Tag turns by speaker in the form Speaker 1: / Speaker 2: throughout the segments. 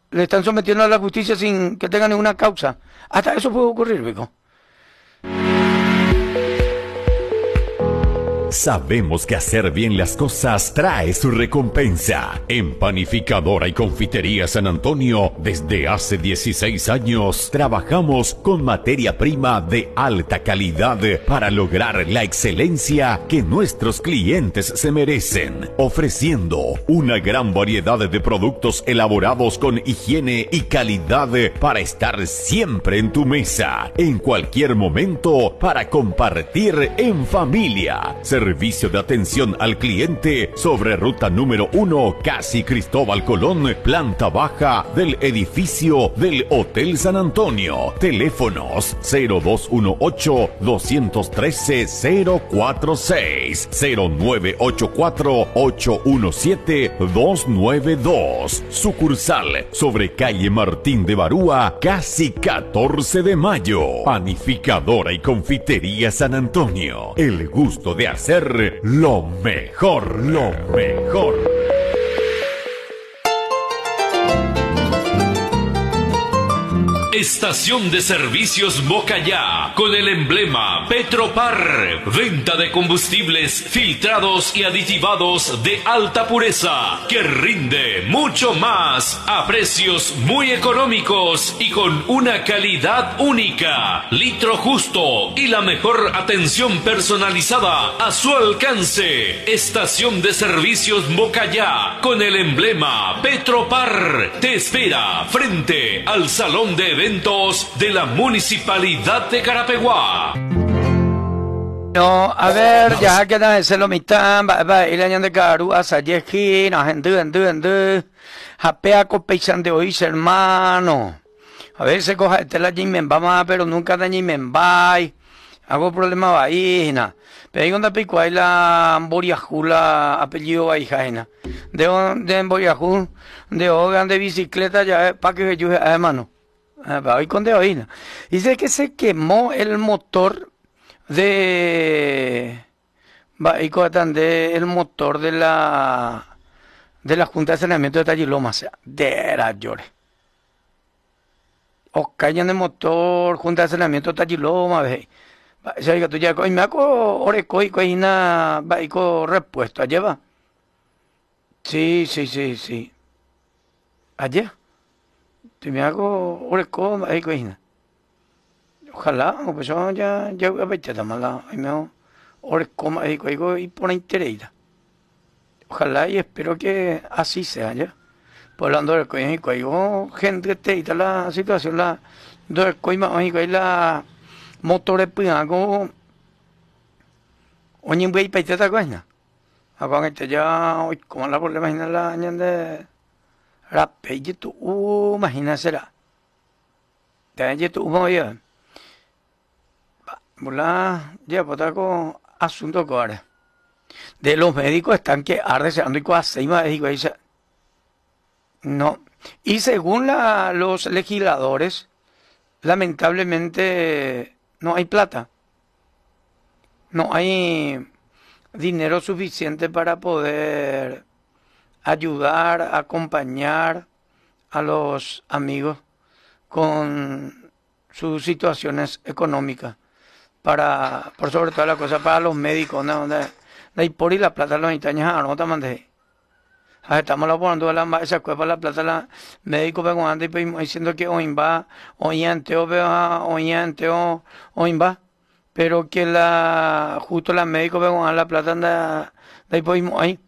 Speaker 1: le están sometiendo a la justicia sin que tengan ninguna causa. Hasta eso puede ocurrir, Vico.
Speaker 2: Sabemos que hacer bien las cosas trae su recompensa. En Panificadora y Confitería San Antonio, desde hace 16 años, trabajamos con materia prima de alta calidad para lograr la excelencia que nuestros clientes se merecen, ofreciendo una gran variedad de productos elaborados con higiene y calidad para estar siempre en tu mesa, en cualquier momento, para compartir en familia. Servicio de atención al cliente sobre ruta número 1, casi Cristóbal Colón, planta baja del edificio del Hotel San Antonio. Teléfonos 0218-213-046, 0984-817-292. Sucursal sobre calle Martín de Barúa, casi 14 de mayo. Panificadora y Confitería San Antonio. El gusto de hacer lo mejor, lo mejor.
Speaker 3: Estación de Servicios Mocayá, con el emblema Petropar. Venta de combustibles filtrados y aditivados de alta pureza, que rinde mucho más a precios muy económicos y con una calidad única. Litro justo y la mejor atención personalizada a su alcance. Estación de Servicios Mocayá, con el emblema Petropar. Te espera frente al Salón de Eventos de la Municipalidad de Carapeguá.
Speaker 1: No, a ver, ya que se lo mitad, va, el año de Caru, a Sayeji, no, ende, japea copeisan de hoy, hermano. A veces coja la Jimemba, pero nunca da Jimemba. Hago problema vaina. Pero ahí cuando pico ahí la Boriajula, apellido vaina. De Boriajú, de Hogan de bicicleta, ya, para que yo, hermano. Hoy con de hoy. Dice que se quemó el motor de el motor de la Junta de Saneamiento de Talliloma, o sea, de la llore. O callan de motor, Junta de Saneamiento de Talliloma, ve. Se diga tú ya, y me hago oreco y coina, va y repuesto, ¿lleva? Sí. Allá. Si me hago oreco, ahí coina. Ojalá, pues yo ya vete a mala, ahí me oreco, ahí y por interés. Ojalá y espero que así sea, ¿ya? Por hablando del coina y coigo, gente te y la situación, la del coima, y la motores pues hago oye voy para esta coina. Acá este ya hoy como la problema en la año de rapé tú imagínate la te tú muy bien. Bola ya potaco asunto ahora. De los médicos están que arde se ando y cosas seis dice no. Y según los legisladores, lamentablemente no hay plata. No hay dinero suficiente para poder ayudar, acompañar a los amigos con sus situaciones económicas. Por sobre toda la cosa, para los médicos, ¿no? De por y la plata los años no te mandé. Estamos elaborando esa cueva la plata la médico peguando y diciendo que oimba, oyanteo, oimba, pero que justo la médico peguando la plata anda de ahí podemos ahí.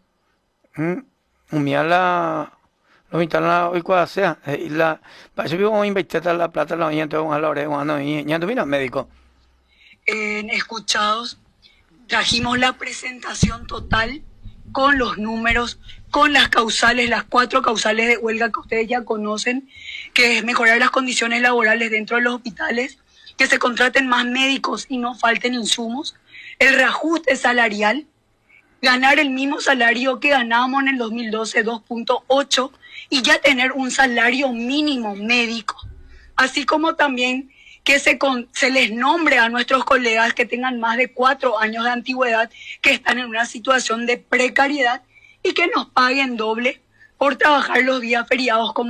Speaker 1: Lo instalan hoy cuando sea, y parece que vamos a invertir la plata la oyanteo a la hora cuando ya no mira médico.
Speaker 4: En Escuchados trajimos la presentación total con los números, con las causales, las 4 causales de huelga que ustedes ya conocen, que es mejorar las condiciones laborales dentro de los hospitales, que se contraten más médicos y no falten insumos, el reajuste salarial, ganar el mismo salario que ganábamos en el 2012, 2.8, y ya tener un salario mínimo médico, así como también que se les nombre a nuestros colegas que tengan más de 4 años de antigüedad, que están en una situación de precariedad y que nos paguen doble por trabajar los días feriados como